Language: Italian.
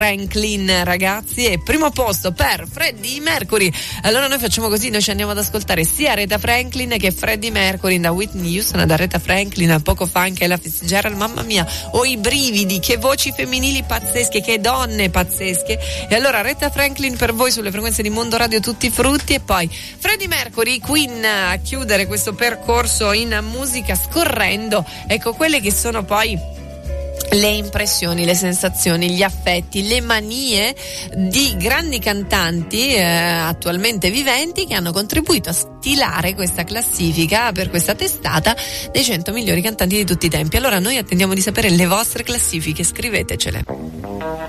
Franklin, ragazzi, e primo posto per Freddie Mercury. Allora noi facciamo così, noi ci andiamo ad ascoltare sia Aretha Franklin che Freddie Mercury, da Whitney Houston ad Aretha Franklin, a poco fa anche Ella Fitzgerald. Mamma mia, ho i brividi, che voci femminili pazzesche, che donne pazzesche. E allora Aretha Franklin per voi sulle frequenze di Mondo Radio Tutti Frutti, e poi Freddie Mercury, Queen, a chiudere questo percorso in musica scorrendo, ecco, quelle che sono poi le impressioni, le sensazioni, gli affetti, le manie di grandi cantanti attualmente viventi, che hanno contribuito a stilare questa classifica per questa testata dei 100 migliori cantanti di tutti i tempi. Allora noi attendiamo di sapere le vostre classifiche, scrivetecele.